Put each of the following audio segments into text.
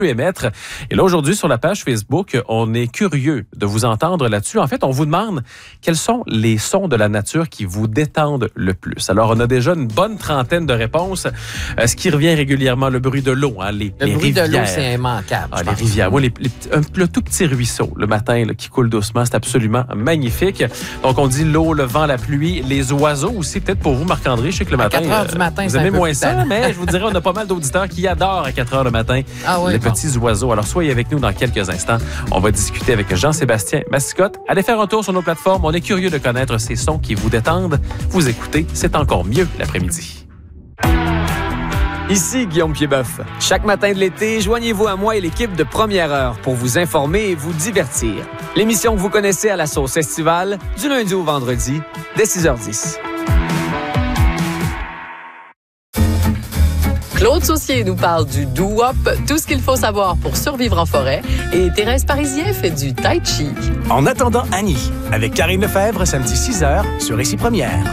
émettre. Et là, aujourd'hui, sur la page Facebook, on est curieux de vous entendre là-dessus. En fait, on vous demande quels sont les sons de la nature qui vous détendent le plus. Alors, on a déjà une bonne trentaine de réponses. Ce qui revient régulièrement, le bruit de l'eau, hein, les bruit rivières. de l'eau, c'est immanquable. Les rivières. Moi, le tout petit ruisseau le matin là, qui coule doucement, c'est absolument magnifique. Donc, on dit l'eau, le vent, la pluie, les oiseaux aussi. Peut-être pour vous, Marc-André, je sais que le matin, 4 heures du matin, vous aimez moins ça, mais je vous dirais, on a pas mal d'auditeurs qui adorent à 4 heures le matin les petits oiseaux. Alors, soyez avec nous dans quelques instants. On va discuter avec Jean-Sébastien Massicotte. Allez faire un tour sur nos plateformes. On est curieux de connaître ces sons qui vous détendent. Vous écoutez, c'est encore mieux l'après-midi. Ici Guillaume Piedboeuf. Chaque matin de l'été, joignez-vous à moi et l'équipe de Première Heure pour vous informer et vous divertir. L'émission que vous connaissez à la sauce estivale, du lundi au vendredi, dès 6h10. Claude Saucier nous parle du doo-wop, tout ce qu'il faut savoir pour survivre en forêt. Et Thérèse Parisien fait du tai chi. En attendant Annie, avec Karine Lefebvre, samedi 6h sur Ici Première.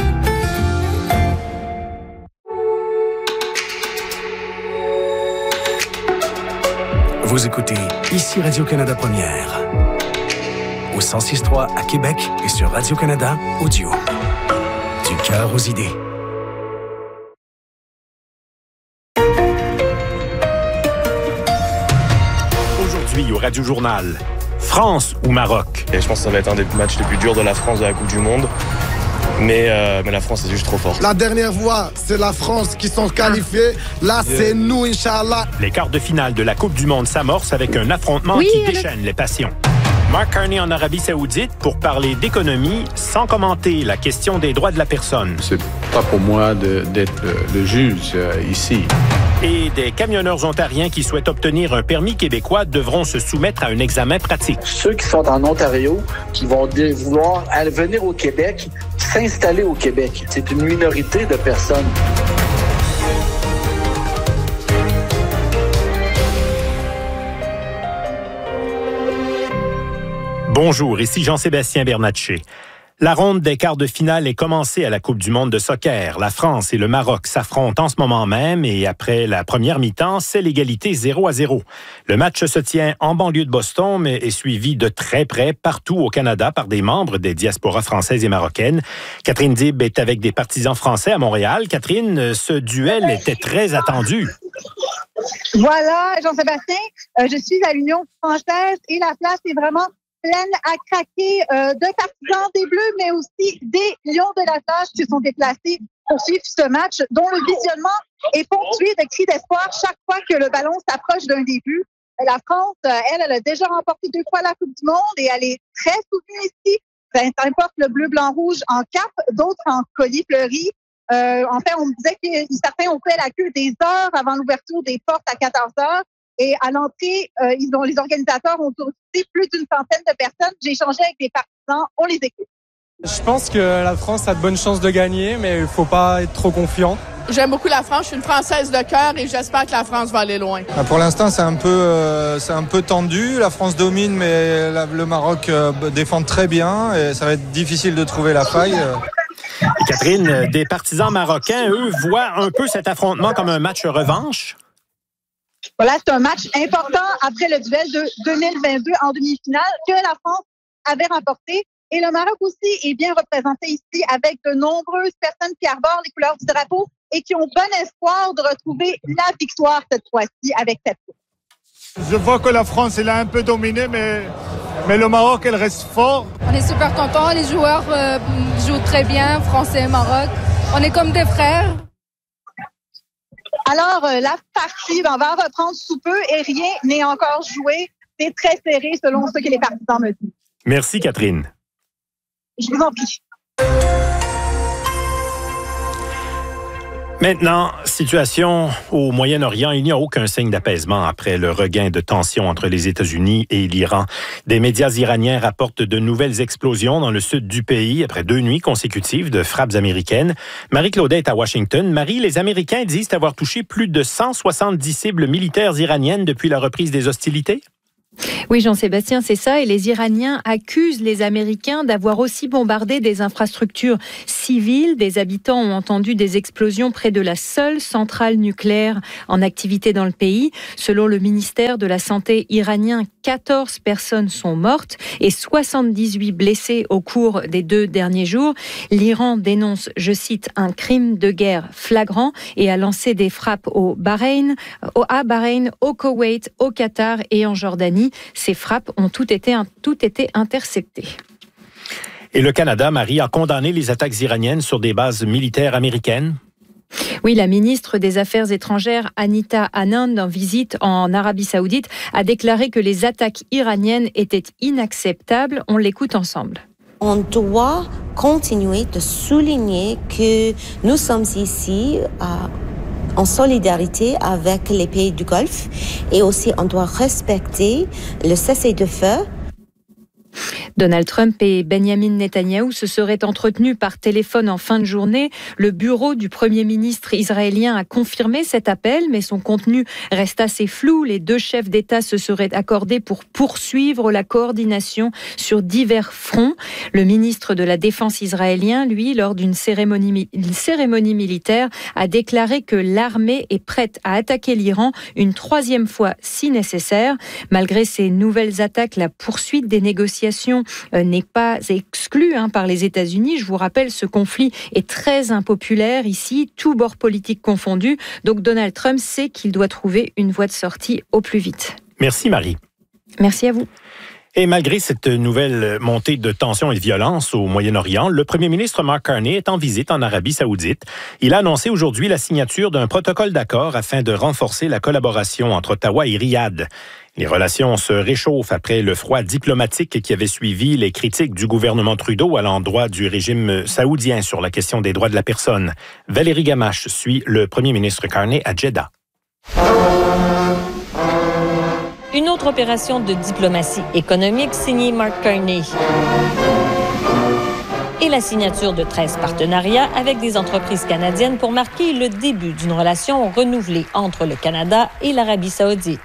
Vous écoutez Ici Radio-Canada Première. Au 106.3 à Québec et sur Radio-Canada Audio. Du cœur aux idées. Aujourd'hui au Radio Journal, France ou Maroc? Et je pense que ça va être un des matchs les plus durs de la France de la Coupe du Monde. Mais la France est juste trop forte. La dernière fois, c'est la France qui sont qualifiés. Là, c'est nous, Inch'Allah. Les quarts de finale de la Coupe du Monde s'amorcent avec un affrontement qui déchaîne les passions. Mark Carney en Arabie Saoudite pour parler d'économie sans commenter la question des droits de la personne. C'est pas pour moi d'être le juge ici. Et des camionneurs ontariens qui souhaitent obtenir un permis québécois devront se soumettre à un examen pratique. Ceux qui sont en Ontario, qui vont vouloir venir au Québec, s'installer au Québec. C'est une minorité de personnes. Bonjour, ici Jean-Sébastien Bernatchez. La ronde des quarts de finale est commencée à la Coupe du monde de soccer. La France et le Maroc s'affrontent en ce moment même et après la première mi-temps, c'est l'égalité 0-0. Le match se tient en banlieue de Boston, mais est suivi de très près partout au Canada par des membres des diasporas françaises et marocaines. Catherine Dib est avec des partisans français à Montréal. Catherine, ce duel était très attendu. Voilà, Jean-Sébastien, je suis à l'Union française et la place est vraiment pleine à craquer de partisans des Bleus, mais aussi des Lions de la Tâche qui sont déplacés pour suivre ce match, dont le visionnement est ponctué de cris d'espoir chaque fois que le ballon s'approche d'un début. La France, elle a déjà remporté 2 fois la Coupe du Monde et elle est très soutenue ici. Ça importe le bleu, blanc, rouge en cape, d'autres en collier fleuri. En fait, on me disait que certains ont fait la queue des heures avant l'ouverture des portes à 14 heures. Et à l'entrée, les organisateurs ont autorisé plus d'une centaine de personnes. J'ai échangé avec des partisans. On les écoute. Je pense que la France a de bonnes chances de gagner, mais il ne faut pas être trop confiant. J'aime beaucoup la France. Je suis une Française de cœur et j'espère que la France va aller loin. Pour l'instant, c'est un peu tendu. La France domine, mais le Maroc défend très bien. Et ça va être difficile de trouver la faille. Et Catherine, des partisans marocains, eux, voient un peu cet affrontement comme un match revanche? Voilà, c'est un match important après le duel de 2022 en demi-finale que la France avait remporté. Et le Maroc aussi est bien représenté ici avec de nombreuses personnes qui arborent les couleurs du drapeau et qui ont bon espoir de retrouver la victoire cette fois-ci avec cette coupe. Je vois que la France, elle a un peu dominé, mais le Maroc, elle reste fort. On est super contents. Les joueurs jouent très bien, Français et Maroc. On est comme des frères. Alors, la partie va reprendre sous peu et rien n'est encore joué. C'est très serré selon ce que les partisans me disent. Merci, Catherine. Je vous en prie. Maintenant, situation au Moyen-Orient. Il n'y a aucun signe d'apaisement après le regain de tensions entre les États-Unis et l'Iran. Des médias iraniens rapportent de nouvelles explosions dans le sud du pays après 2 nuits consécutives de frappes américaines. Marie-Claude est à Washington. Marie, les Américains disent avoir touché plus de 170 cibles militaires iraniennes depuis la reprise des hostilités? Oui, Jean-Sébastien, c'est ça. Et les Iraniens accusent les Américains d'avoir aussi bombardé des infrastructures civiles. Des habitants ont entendu des explosions près de la seule centrale nucléaire en activité dans le pays. Selon le ministère de la Santé iranien, 14 personnes sont mortes et 78 blessées au cours des 2 derniers jours. L'Iran dénonce, je cite, un crime de guerre flagrant et a lancé des frappes à Bahreïn, au Koweït, au Qatar et en Jordanie. Ces frappes ont toutes été interceptées. Et le Canada, Marie, a condamné les attaques iraniennes sur des bases militaires américaines? Oui, la ministre des Affaires étrangères, Anita Anand, en visite en Arabie Saoudite, a déclaré que les attaques iraniennes étaient inacceptables. On l'écoute ensemble. On doit continuer de souligner que nous sommes ici en solidarité avec les pays du Golfe et aussi on doit respecter le cessez-le-feu. Donald Trump et Benjamin Netanyahou se seraient entretenus par téléphone en fin de journée. Le bureau du Premier ministre israélien a confirmé cet appel, mais son contenu reste assez flou. Les 2 chefs d'État se seraient accordés pour poursuivre la coordination sur divers fronts. Le ministre de la Défense israélien, lui, lors d'une cérémonie militaire, a déclaré que l'armée est prête à attaquer l'Iran une 3e fois si nécessaire. Malgré ces nouvelles attaques, la poursuite des négociations n'est pas exclue par les États-Unis. Je vous rappelle, ce conflit est très impopulaire ici, tous bords politiques confondus. Donc Donald Trump sait qu'il doit trouver une voie de sortie au plus vite. Merci Marie. Merci à vous. Et malgré cette nouvelle montée de tensions et de violence au Moyen-Orient, le premier ministre Mark Carney est en visite en Arabie Saoudite. Il a annoncé aujourd'hui la signature d'un protocole d'accord afin de renforcer la collaboration entre Ottawa et Riyad. Les relations se réchauffent après le froid diplomatique qui avait suivi les critiques du gouvernement Trudeau à l'endroit du régime saoudien sur la question des droits de la personne. Valérie Gamache suit le premier ministre Carney à Jeddah. Une autre opération de diplomatie économique signée Mark Carney. Et la signature de 13 partenariats avec des entreprises canadiennes pour marquer le début d'une relation renouvelée entre le Canada et l'Arabie saoudite.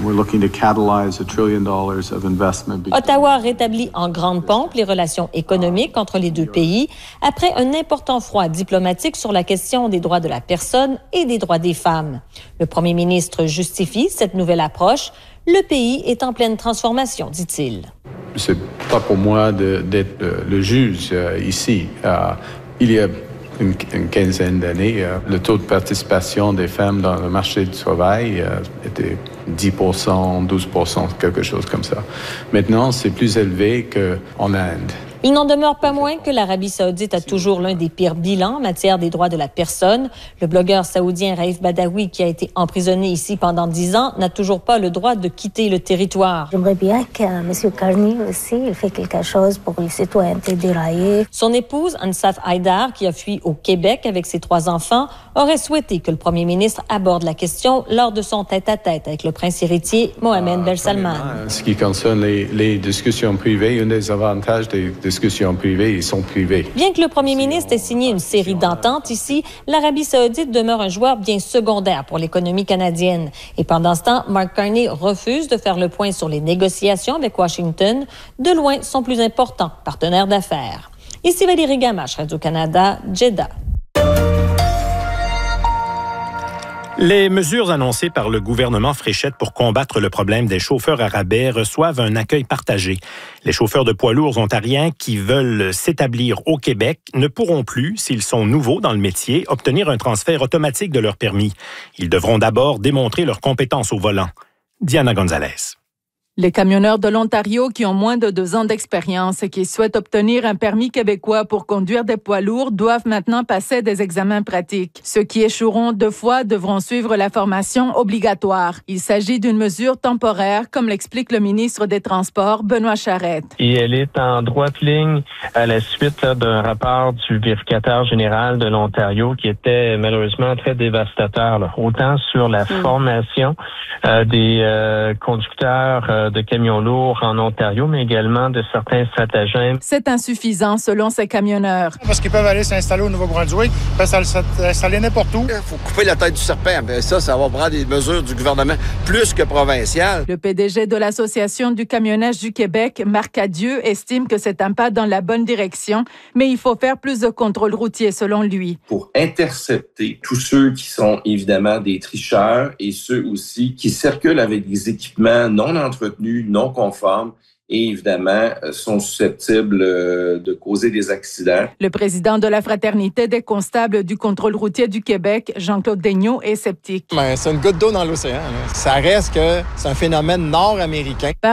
Ottawa rétablit en grande pompe les relations économiques entre les 2 pays après un important froid diplomatique sur la question des droits de la personne et des droits des femmes. Le premier ministre justifie cette nouvelle approche. Le pays est en pleine transformation, dit-il. C'est pas pour moi d'être le juge ici. Il y a une quinzaine d'années, le taux de participation des femmes dans le marché du travail était 10%, 12%, quelque chose comme ça. Maintenant, c'est plus élevé qu'en Inde. Il n'en demeure pas moins que l'Arabie saoudite a toujours l'un des pires bilans en matière des droits de la personne. Le blogueur saoudien Raif Badawi, qui a été emprisonné ici pendant 10 ans, n'a toujours pas le droit de quitter le territoire. J'aimerais bien que M. Carney aussi il fait quelque chose pour les citoyens déraillés. Son épouse, Ansaf Haïdar, qui a fui au Québec avec ses 3 enfants, aurait souhaité que le premier ministre aborde la question lors de son tête-à-tête avec le prince héritier Mohammed Ben Salman. Ce qui concerne les discussions privées, un des avantages des discussions privées, ils sont privés. Bien que le premier ministre ait signé une série d'ententes ici, l'Arabie saoudite demeure un joueur bien secondaire pour l'économie canadienne. Et pendant ce temps, Mark Carney refuse de faire le point sur les négociations avec Washington, de loin son plus important partenaire d'affaires. Ici Valérie Gamache, Radio-Canada, Jeddah. Les mesures annoncées par le gouvernement Fréchette pour combattre le problème des chauffeurs à rabais reçoivent un accueil partagé. Les chauffeurs de poids lourds ontariens qui veulent s'établir au Québec ne pourront plus, s'ils sont nouveaux dans le métier, obtenir un transfert automatique de leur permis. Ils devront d'abord démontrer leurs compétences au volant. Diana Gonzalez. Les camionneurs de l'Ontario qui ont moins de 2 ans d'expérience et qui souhaitent obtenir un permis québécois pour conduire des poids lourds doivent maintenant passer des examens pratiques. Ceux qui échoueront 2 fois devront suivre la formation obligatoire. Il s'agit d'une mesure temporaire, comme l'explique le ministre des Transports, Benoît Charette. Et elle est en droite ligne à la suite d'un rapport du vérificateur général de l'Ontario qui était malheureusement très dévastateur, autant sur la formation des conducteurs de camions lourds en Ontario, mais également de certains stratagèmes. C'est insuffisant selon ces camionneurs. Parce qu'ils peuvent aller s'installer au Nouveau-Brunswick, peuvent s'installer n'importe où. Il faut couper la tête du serpent. Bien, ça va prendre des mesures du gouvernement plus que provinciales. Le PDG de l'Association du camionnage du Québec, Marc Cadieux, estime que c'est un pas dans la bonne direction, mais il faut faire plus de contrôles routiers selon lui. Pour intercepter tous ceux qui sont évidemment des tricheurs et ceux aussi qui circulent avec des équipements non entretenus, non conformes et évidemment sont susceptibles de causer des accidents. Le président de la Fraternité des constables du contrôle routier du Québec, Jean-Claude Daigneault, est sceptique. C'est une goutte d'eau dans l'océan. Ça reste que c'est un phénomène nord-américain.